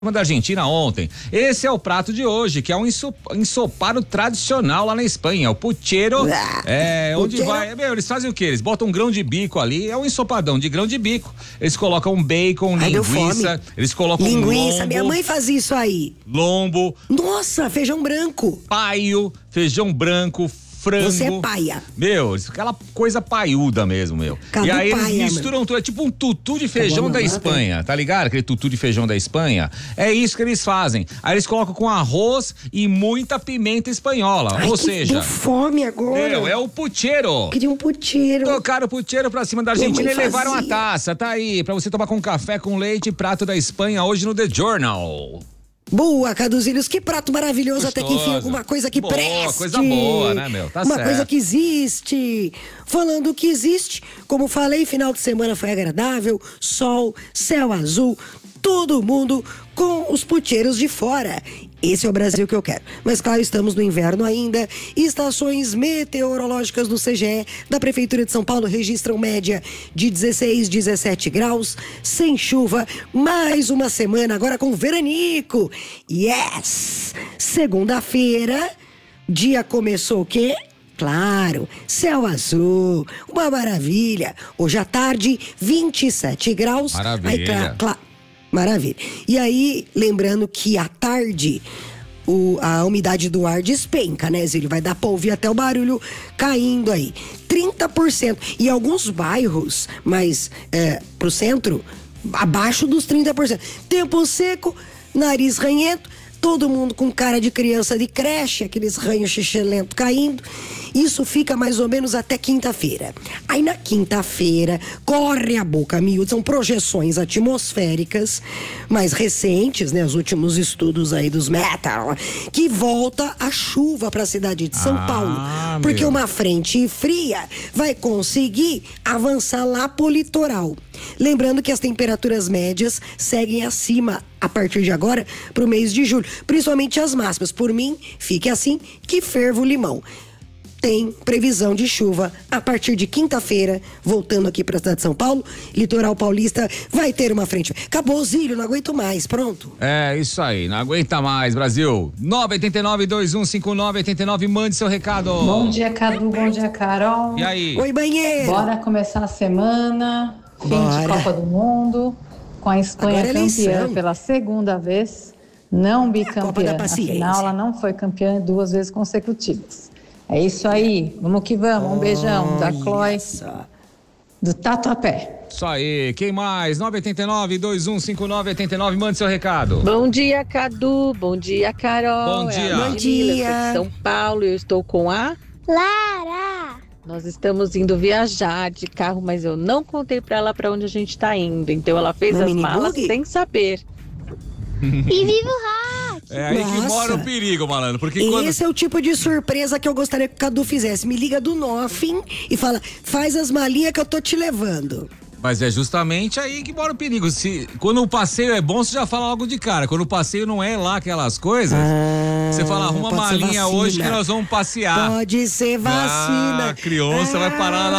da Argentina ontem. Esse é o prato de hoje, que é um ensopado tradicional lá na Espanha, o puchero. Onde vai, eles fazem o quê? Eles botam um grão de bico ali, é um ensopadão de grão de bico. Eles colocam bacon, linguiça, eles colocam lombo, minha mãe fazia isso aí. Lombo. Nossa, feijão branco. Paio, feijão branco, frango. Você é paia. Meu, aquela coisa paiuda mesmo, meu. Cadu e aí eles paia, misturam tudo, é tipo um tutu de feijão da Espanha, tá ligado? Aquele tutu de feijão da Espanha. É isso que eles fazem. Aí eles colocam com arroz e muita pimenta espanhola. Ai, ou que seja, deu fome agora. Meu, é o puchero. Queria um puchero. Tocaram o puchero pra cima da Argentina e levaram a taça. Tá aí, pra você tomar com café com leite, prato da Espanha hoje no The Journal. Boa, Caduzílios, que prato maravilhoso. Gostosa. Até que enfim, alguma coisa que preste. Coisa boa, né, meu? Tá uma certo. coisa que existe. Falando que existe, como falei, final de semana foi agradável, sol, céu azul, todo mundo com os pucheiros de fora. Esse é o Brasil que eu quero. Mas claro, estamos no inverno ainda. Estações meteorológicas do CGE da Prefeitura de São Paulo registram média de 16, 17 graus, sem chuva. Mais uma semana agora com veranico. Yes! Segunda-feira, dia começou o quê? Claro, céu azul, uma maravilha. Hoje à tarde, 27 graus. Maravilha. Maravilha. E aí, lembrando que à tarde a umidade do ar despenca, né, Zílio? Vai dar pra ouvir até o barulho caindo aí. 30%. E alguns bairros, mas pro centro, abaixo dos 30%. Tempo seco, nariz ranhento, todo mundo com cara de criança de creche, aqueles ranhos xixelento caindo. Isso fica mais ou menos até quinta-feira. Aí na quinta-feira, corre a boca miúda, são projeções atmosféricas mais recentes, né? Os últimos estudos aí dos Metal, que volta a chuva para a cidade de São Paulo. Porque uma frente fria vai conseguir avançar lá pro litoral. Lembrando que as temperaturas médias seguem acima a partir de agora pro mês de julho. Principalmente as máximas. Por mim, fique assim que ferva o limão. Tem previsão de chuva a partir de quinta-feira, voltando aqui para a cidade de São Paulo, litoral paulista vai ter uma frente. Acabou, Zílio, não aguento mais, pronto. É, isso aí, não aguenta mais, Brasil. 989-2159-89, mande seu recado. Bom dia, Cadu, bom dia, Carol. E aí? Oi, banheiro. Bora começar a semana, fim de Copa do Mundo, com a Espanha campeã pela segunda vez, não bicampeã. Afinal, ela não foi campeã 2 vezes consecutivas. É isso aí, vamos que vamos, um beijão da Chloe, do Tatuapé. Isso aí, quem mais? 989-2159-89, mande seu recado. Bom dia, Cadu, bom dia, Carol. Bom dia. Bom dia. São Paulo, eu estou com a Lara. Nós estamos indo viajar de carro, mas eu não contei pra ela pra onde a gente tá indo, então ela fez as malas sem saber. E viva o rock! É aí que mora o perigo, malandro. Porque esse é o tipo de surpresa que eu gostaria que o Cadu fizesse. Me liga do Nothing e fala, faz as malinhas que eu tô te levando. Mas é justamente aí que mora o perigo. Quando o passeio é bom, você já fala logo de cara. Quando o passeio não é lá aquelas coisas, você fala, arruma uma malinha hoje que nós vamos passear. Pode ser vacina. A criança vai parar lá